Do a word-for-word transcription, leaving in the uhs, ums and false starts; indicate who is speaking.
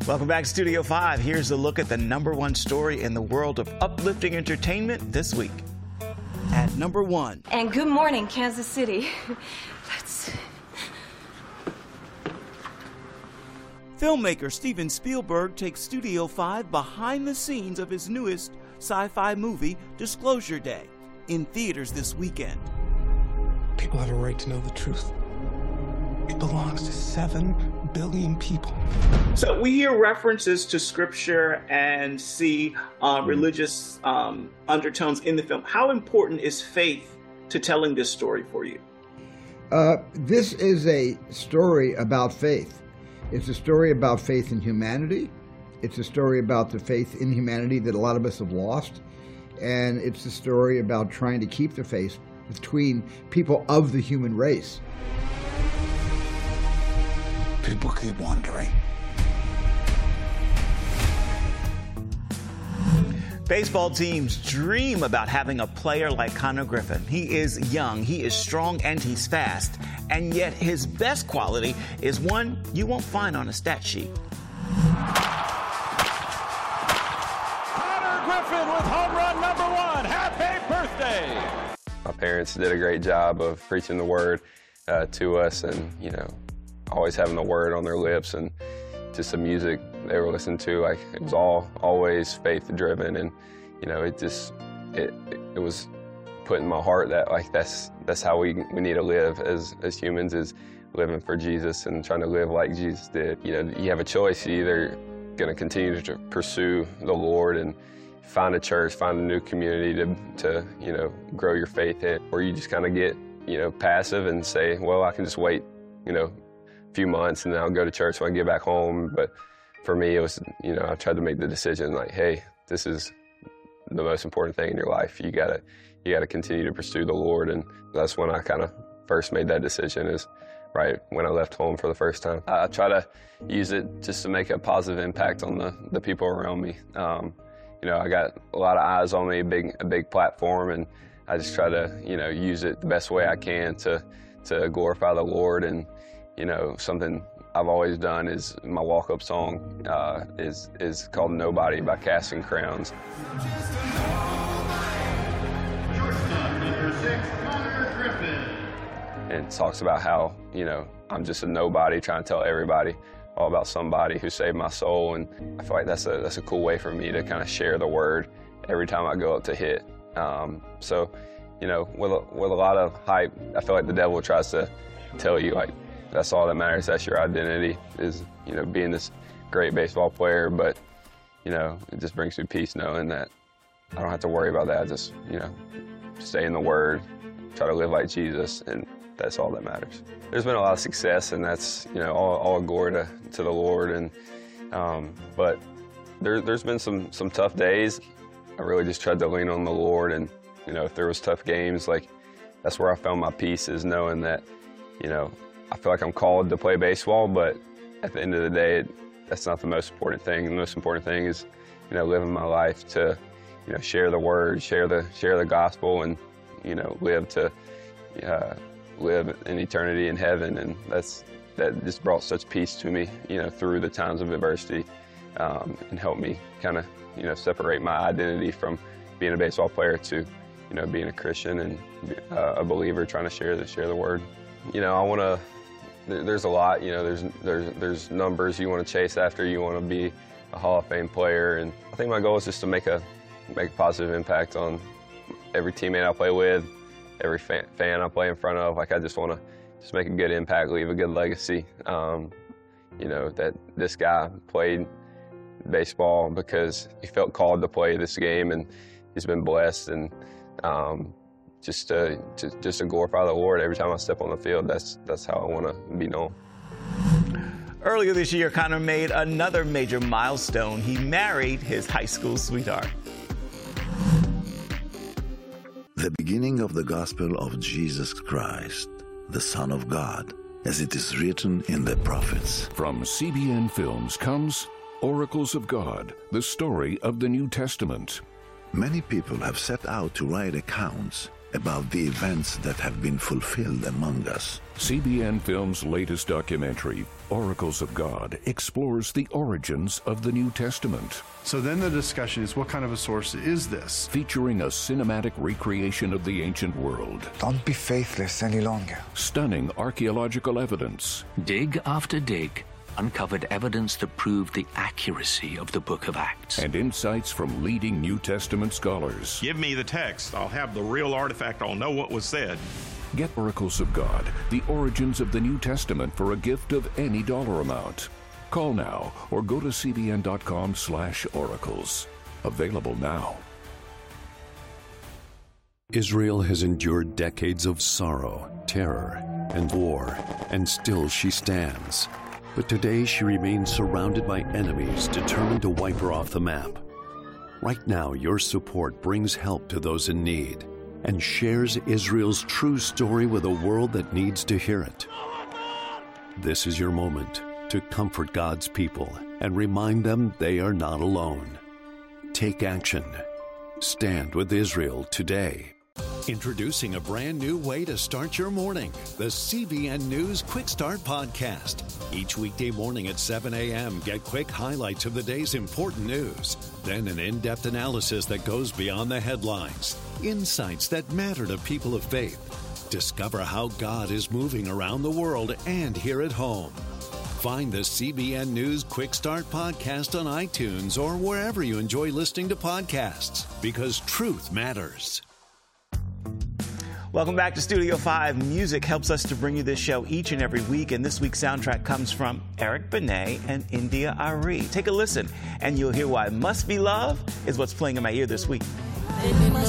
Speaker 1: Welcome back to Studio five. Here's a look at the number one story in the world of uplifting entertainment this week. At number one.
Speaker 2: And good morning, Kansas City. Let's...
Speaker 3: Filmmaker Steven Spielberg takes Studio five behind the scenes of his newest sci-fi movie, Disclosure Day, in theaters this weekend.
Speaker 4: People have a right to know the truth. It belongs to seven billion people.
Speaker 5: So we hear references to scripture and see uh, religious um, undertones in the film. How important is faith to telling this story for you?
Speaker 6: Uh, this is a story about faith. It's a story about faith in humanity. It's a story about the faith in humanity that a lot of us have lost. And it's a story about trying to keep the faith between people of the human race.
Speaker 7: People keep wondering.
Speaker 1: Baseball teams dream about having a player like Connor Griffin. He is young, he is strong, and he's fast. And yet his best quality is one you won't find on a stat sheet.
Speaker 8: Connor Griffin with home run number one. Happy birthday!
Speaker 9: My parents did a great job of preaching the word uh, to us, and, you know, always having the word on their lips, and just the music they were listening to, like, it was all always faith driven. And, you know, it just it it was put in my heart that, like, that's that's how we we need to live as as humans, is living for Jesus and trying to live like Jesus did. You know, you have a choice. You're either going to continue to pursue the Lord and find a church, find a new community to to you know grow your faith in, or you just kind of get you know passive and say, well, I can just wait, you know. few months and then I'll go to church when I get back home. But for me, it was, you know, I tried to make the decision like, hey, this is the most important thing in your life. You gotta, you gotta continue to pursue the Lord. And that's when I kind of first made that decision, is right when I left home for the first time. I try to use it just to make a positive impact on the, the people around me. Um, you know, I got a lot of eyes on me, a big, a big platform, and I just try to, you know, use it the best way I can to, to glorify the Lord. And you know, something I've always done is my walk-up song uh, is is called "Nobody" by Casting Crowns. And it talks about how, you know, I'm just a nobody trying to tell everybody all about somebody who saved my soul. And I feel like that's a that's a cool way for me to kind of share the word every time I go up to hit. Um, so, you know, with a, with a lot of hype, I feel like the devil tries to tell you, like, that's all that matters. That's your identity, is, you know, being this great baseball player. But, you know, it just brings me peace knowing that I don't have to worry about that. I just, you know, stay in the Word, try to live like Jesus, and that's all that matters. There's been a lot of success, and that's, you know, all, all glory to, to the Lord. And um, but there, there's been some some tough days. I really just tried to lean on the Lord, and, you know, if there was tough games, like, that's where I found my peace, is knowing that, you know, I feel like I'm called to play baseball, but at the end of the day, it, that's not the most important thing. The most important thing is, you know, living my life to, you know, share the word, share the share the gospel, and, you know, live to uh, live in eternity in heaven. And that's that just brought such peace to me, you know, through the times of adversity, um, and helped me kind of, you know, separate my identity from being a baseball player to, you know, being a Christian and uh, a believer trying to share the share the word. You know, I want to. There's a lot, you know, there's there's there's numbers you want to chase after. You want to be a Hall of Fame player, and I think my goal is just to make a make a positive impact on every teammate I play with, every fan, fan I play in front of. Like, I just want to just make a good impact, leave a good legacy. Um, you know, that this guy played baseball because he felt called to play this game, and he's been blessed, and um, Just to, to just to glorify the Lord every time I step on the field. That's that's how I want to be known.
Speaker 1: Earlier this year, Connor made another major milestone. He married his high school sweetheart.
Speaker 7: The beginning of the gospel of Jesus Christ, the Son of God, as it is written in the prophets.
Speaker 10: From C B N Films comes Oracles of God, the story of the New Testament.
Speaker 7: Many people have set out to write accounts about the events that have been fulfilled among us.
Speaker 10: C B N Films' latest documentary, Oracles of God, explores the origins of the New Testament.
Speaker 11: So then the discussion is, what kind of a source is this?
Speaker 10: Featuring a cinematic recreation of the ancient world.
Speaker 12: Don't be faithless any longer.
Speaker 10: Stunning archaeological evidence.
Speaker 13: Dig after dig uncovered evidence that proved the accuracy of the Book of Acts.
Speaker 10: And insights from leading New Testament scholars.
Speaker 14: Give me the text. I'll have the real artifact. I'll know what was said.
Speaker 10: Get Oracles of God, the origins of the New Testament for a gift of any dollar amount. Call now or go to cbn.com slash oracles. Available now.
Speaker 15: Israel has endured decades of sorrow, terror, and war, and still she stands. But today she remains surrounded by enemies determined to wipe her off the map. Right now, your support brings help to those in need and shares Israel's true story with a world that needs to hear it. This is your moment to comfort God's people and remind them they are not alone. Take action. Stand with Israel today.
Speaker 16: Introducing a brand new way to start your morning, the C B N News Quick Start Podcast. Each weekday morning at seven a.m., get quick highlights of the day's important news. Then an in-depth analysis that goes beyond the headlines. Insights that matter to people of faith. Discover how God is moving around the world and here at home. Find the C B N News Quick Start Podcast on iTunes or wherever you enjoy listening to podcasts, because truth matters.
Speaker 1: Welcome back to Studio five. Music helps us to bring you this show each and every week, and this week's soundtrack comes from Eric Benet and India Ari. Take a listen, and you'll hear why Must Be Love is what's playing in my ear this week.